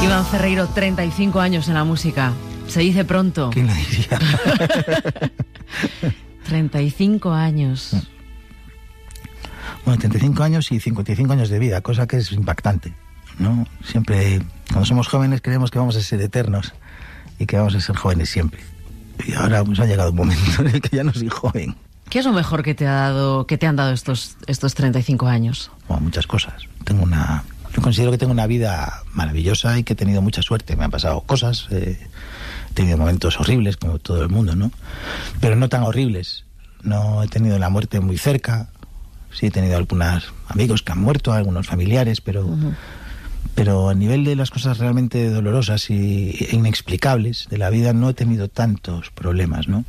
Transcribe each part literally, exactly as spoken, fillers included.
Iván Ferreiro, treinta y cinco años en la música. Se dice pronto. ¿Quién lo diría? treinta y cinco años. Bueno, treinta y cinco años y cincuenta y cinco años de vida, cosa que es impactante, ¿no? Siempre, cuando somos jóvenes, creemos que vamos a ser eternos y que vamos a ser jóvenes siempre. Y ahora pues ha llegado un momento en el que ya no soy joven. ¿Qué es lo mejor que te ha dado, que te han dado estos, estos treinta y cinco años? Bueno, muchas cosas. Tengo una, yo considero que tengo una vida maravillosa y que he tenido mucha suerte. Me han pasado cosas, eh, he tenido momentos horribles, como todo el mundo, ¿no? Pero no tan horribles. No he tenido la muerte muy cerca. Sí he tenido algunos amigos que han muerto, algunos familiares, pero, uh-huh. pero a nivel de las cosas realmente dolorosas y, e inexplicables de la vida no he tenido tantos problemas, ¿no?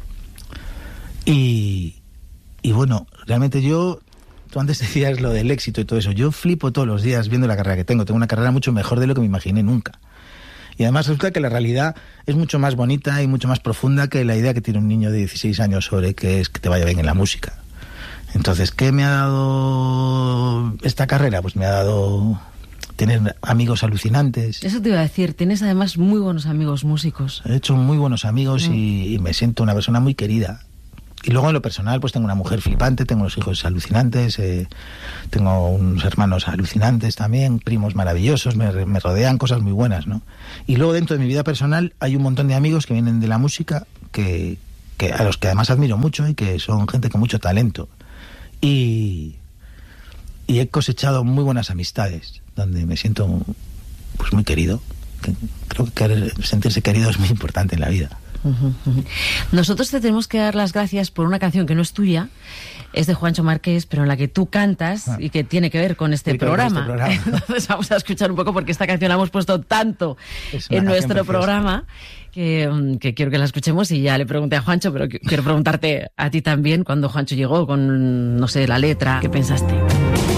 Y, y bueno, realmente yo, tú antes decías lo del éxito y todo eso, yo flipo todos los días viendo la carrera que tengo. Tengo una carrera mucho mejor de lo que me imaginé nunca. Y además resulta que la realidad es mucho más bonita y mucho más profunda que la idea que tiene un niño de dieciséis años sobre que es que te vaya bien en la música. Entonces, ¿qué me ha dado esta carrera? Pues me ha dado tener amigos alucinantes. Eso te iba a decir, tienes además muy buenos amigos músicos. He hecho muy buenos amigos mm. y, y me siento una persona muy querida. Y luego en lo personal, pues tengo una mujer flipante, tengo unos hijos alucinantes, eh, tengo unos hermanos alucinantes también, primos maravillosos, me, me rodean cosas muy buenas, ¿no? Y luego dentro de mi vida personal hay un montón de amigos que vienen de la música, que, que a los que además admiro mucho y que son gente con mucho talento. Y, y he cosechado muy buenas amistades, donde me siento pues muy querido. Creo que sentirse querido es muy importante en la vida. Nosotros te tenemos que dar las gracias por una canción que no es tuya, es de Juancho Márquez, pero en la que tú cantas ah. y que tiene que ver con este programa. Este programa. Entonces vamos a escuchar un poco porque esta canción la hemos puesto tanto en nuestro preciosa. programa que, que quiero que la escuchemos y ya le pregunté a Juancho, pero quiero preguntarte a ti también cuando Juancho llegó con, no sé, la letra, ¿qué pensaste?